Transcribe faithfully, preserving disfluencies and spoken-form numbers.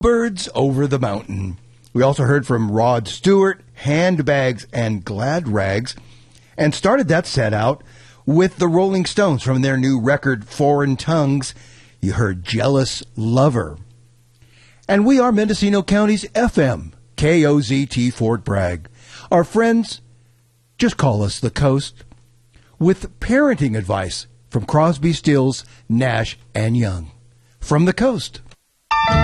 Birds Over the Mountain. We also heard from Rod Stewart, Handbags and Glad Rags, and started that set out with the Rolling Stones from their new record, Foreign Tongues. You heard Jealous Lover. And we are Mendocino County's F M, K O Z T Fort Bragg. Our friends, just call us the Coast, with parenting advice from Crosby, Stills, Nash, and Young. From the Coast.